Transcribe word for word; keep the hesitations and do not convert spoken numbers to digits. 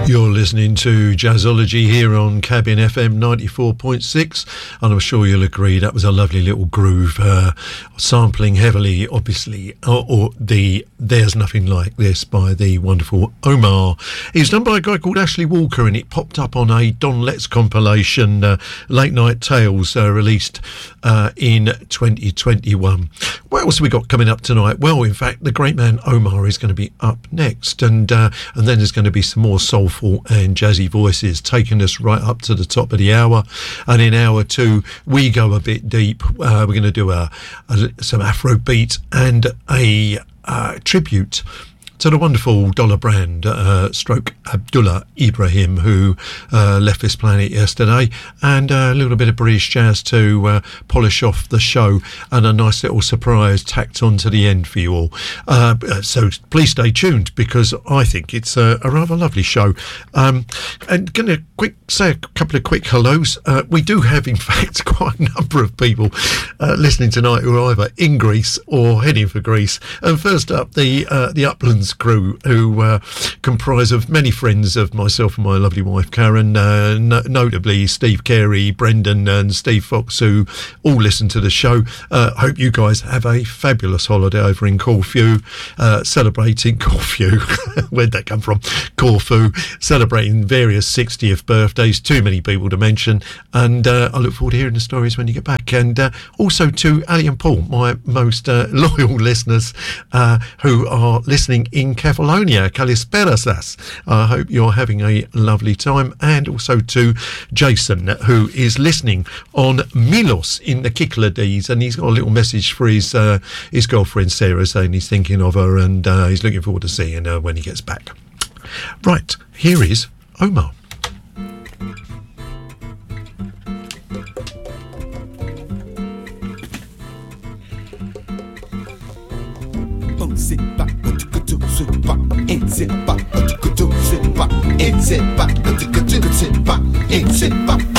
You're listening to Jazzology here on Cabin F M ninety-four point six, and I'm sure you'll agree that was a lovely little groove, uh, sampling heavily, obviously, or, or the There's Nothing Like This by the wonderful Omar. It was done by a guy called Ashley Walker, and it popped up on a Don Letts compilation, uh, Late Night Tales, uh, released uh, in twenty twenty-one. What else have we got coming up tonight? Well, in fact, the great man Omar is going to be up next, and uh, and then there's going to be some more soulful and jazzy voices taking us right up to the top of the hour. And in hour two, we go a bit deep. Uh, we're going to do a, a some Afrobeat and a uh, tribute to the wonderful Dollar Brand, uh, stroke Abdullah Ibrahim, who uh, left this planet yesterday, and uh, a little bit of British jazz to uh, polish off the show, and a nice little surprise tacked on to the end for you all. Uh, so please stay tuned, because I think it's a, a rather lovely show. Um, and going to quick say a couple of quick hellos. Uh, we do have, in fact, quite a number of people uh, listening tonight who are either in Greece or heading for Greece. And first up, the uh, the Uplands crew, who uh, comprise of many friends of myself and my lovely wife Karen, uh, no- notably Steve Carey, Brendan and Steve Fox, who all listen to the show. Uh, hope you guys have a fabulous holiday over in Corfu, uh, celebrating Corfu, where'd that come from? Corfu, celebrating various sixtieth birthdays, too many people to mention, and uh, I look forward to hearing the stories when you get back. And uh, also to Ali and Paul, my most uh, loyal listeners, uh, who are listening in Kefalonia. Kalisperasas. I hope you're having a lovely time. And also to Jason, who is listening on Milos in the Kyklades, and he's got a little message for his uh, his girlfriend Sarah, saying he's thinking of her, and uh, he's looking forward to seeing her when he gets back. Right, here is Omar. Sit back, sit back, sit back, sit back, sit back, sit back, sit back, sit back.